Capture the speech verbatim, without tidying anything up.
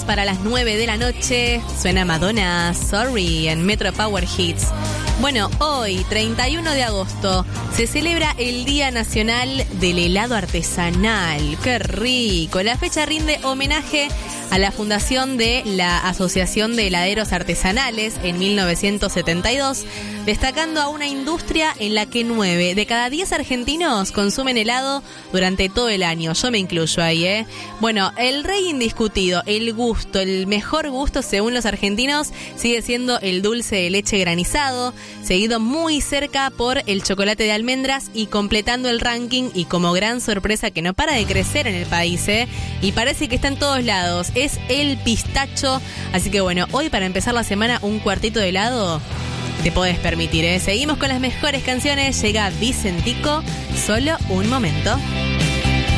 para las nueve de la noche. Suena Madonna, Sorry, en Metro Power Hits. Bueno, hoy, treinta y uno de agosto, se celebra el Día Nacional del Helado Artesanal. ¡Qué rico! La fecha rinde homenaje a la fundación de la Asociación de Heladeros Artesanales en mil novecientos setenta y dos, destacando a una industria en la que nueve de cada diez argentinos consumen helado durante todo el año. Yo me incluyo ahí, ¿eh? Bueno, el rey indiscutido, el gusto, el mejor gusto según los argentinos, sigue siendo el dulce de leche granizado, seguido muy cerca por el chocolate de almendras y completando el ranking y como gran sorpresa que no para de crecer en el país, ¿eh? Y parece que está en todos lados, es el pistacho. Así que bueno, hoy para empezar la semana un cuartito de helado te podés permitir, ¿eh? Seguimos con las mejores canciones, llega Vicentico, Solo un momento.